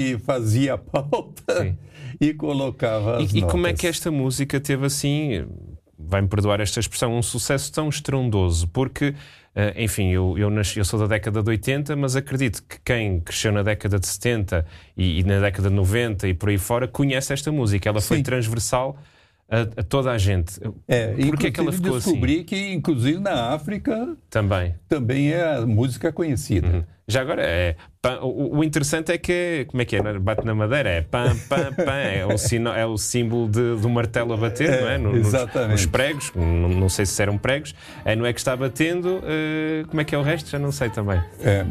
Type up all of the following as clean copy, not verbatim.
ele fazia a pauta Sim. e colocava as notas. E como é que esta música teve assim, vai-me perdoar esta expressão, um sucesso tão estrondoso? Porque, enfim, eu sou da década de 80, mas acredito que quem cresceu na década de 70 e na década de 90 e por aí fora conhece esta música. Ela foi transversal a toda a gente. Porquê é que ela ficou assim? Descobri que, inclusive, na África também é a música conhecida. Uhum. Já agora, o interessante é que, como é que é? Bate na madeira, é pam, pam, pam, é o símbolo do martelo a bater, não é? Exatamente. Nos pregos, não sei se eram pregos, não é que está batendo, como é que é o resto? Já não sei também.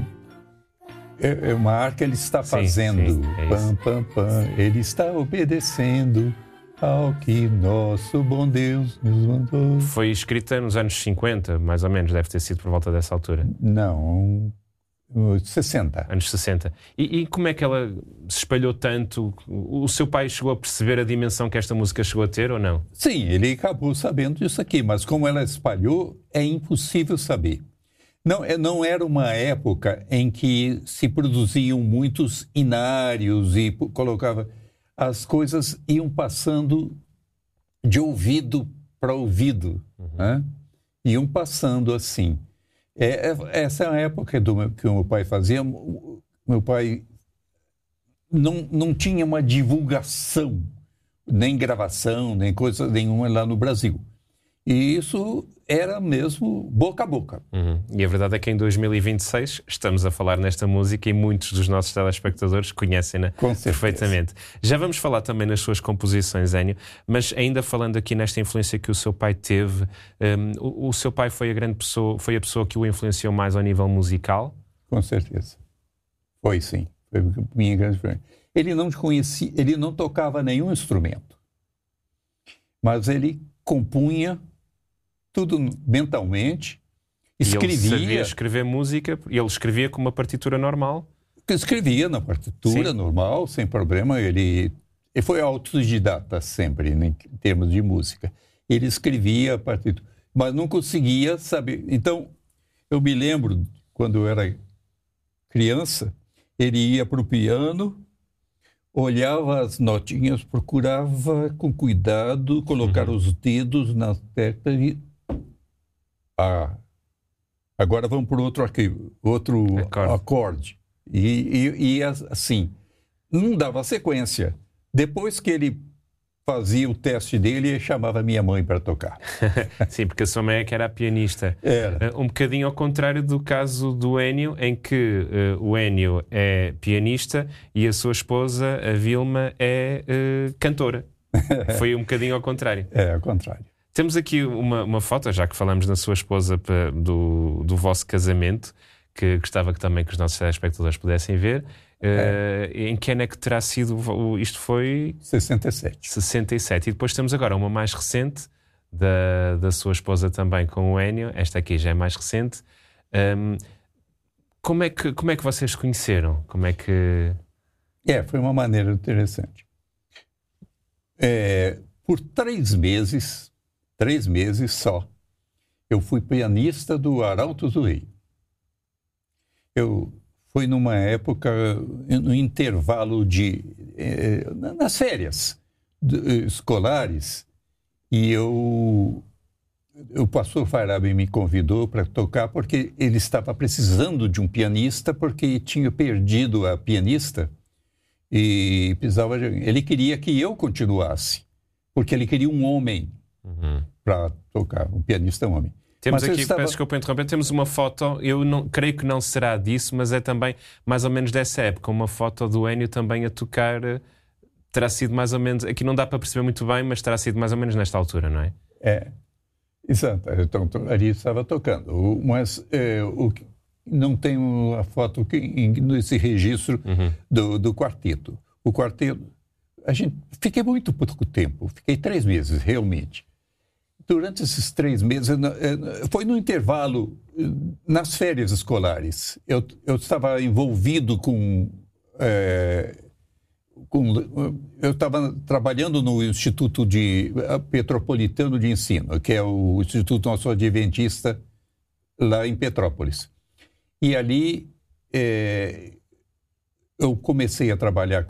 É uma arca, ele está fazendo, pam, pam, pam, ele está obedecendo ao que nosso bom Deus nos mandou. Foi escrita nos anos 50, mais ou menos, deve ter sido por volta dessa altura. Não, 60. Anos 60. E como é que ela se espalhou tanto? O seu pai chegou a perceber a dimensão que esta música chegou a ter ou não? Sim, ele acabou sabendo disso aqui, mas como ela espalhou, é impossível saber. Não era uma época em que se produziam muitos inários e colocava... As coisas iam passando de ouvido para ouvido, né? Iam passando assim. Essa é a época que o meu pai fazia. Meu pai não tinha uma divulgação, nem gravação, nem coisa nenhuma lá no Brasil. E isso era mesmo boca a boca. E a verdade é que em 2026 estamos a falar nesta música e muitos dos nossos telespectadores conhecem-na perfeitamente. Já vamos falar também nas suas composições, Énio, mas ainda falando aqui nesta influência que o seu pai teve, o seu pai foi a pessoa que o influenciou mais ao nível musical? Com certeza. Foi sim. Foi minha grande influência. Ele não conhecia, ele não tocava nenhum instrumento, mas ele compunha tudo mentalmente, escrevia. Ele sabia escrever música, e ele escrevia com uma partitura normal? Escrevia na partitura normal, sem problema. Ele foi autodidata sempre, em termos de música. Ele escrevia a partitura, mas não conseguia saber. Então, eu me lembro, quando eu era criança, ele ia para o piano, olhava as notinhas, procurava com cuidado colocar os dedos na tecla e... agora vamos para outro acorde. E assim, não dava sequência. Depois que ele fazia o teste dele, ele chamava minha mãe para tocar. Sim, porque a sua mãe é que era a pianista. Era. Um bocadinho ao contrário do caso do Énio, em que o Énio é pianista e a sua esposa, a Vilma, é cantora. Foi um bocadinho ao contrário. É, ao contrário. Temos aqui uma foto, já que falamos na sua esposa, do vosso casamento, que gostava que também que os nossos telespectadores pudessem ver. Em que ano é que terá sido? Isto foi... 67. 67. E depois temos agora uma mais recente, da sua esposa também com o Énio. Esta aqui já é mais recente. Como é que vocês se conheceram? Como é que... Foi uma maneira interessante. Por 3 meses só, eu fui pianista do Arautos do Rei. Foi numa época, no intervalo nas férias escolares, e o pastor Farabi me convidou para tocar porque ele estava precisando de um pianista, porque tinha perdido a pianista e ele queria que eu continuasse, porque ele queria um homem para tocar, um pianista homem. Temos aqui, peço desculpa interromper, temos uma foto, creio que não será disso, mas é também mais ou menos dessa época, uma foto do Énio também a tocar, terá sido mais ou menos, aqui não dá para perceber muito bem, mas terá sido mais ou menos nesta altura, não é? Exato, então ali estava tocando, mas não tenho a foto nesse registro do quarteto. O quarteto, fiquei muito pouco tempo, fiquei 3 meses realmente. Durante esses 3 meses, foi no intervalo, nas férias escolares. Eu estava envolvido eu estava trabalhando no Instituto Petropolitano de Ensino, que é o Instituto Nosso Adventista, lá em Petrópolis. E ali eu comecei a trabalhar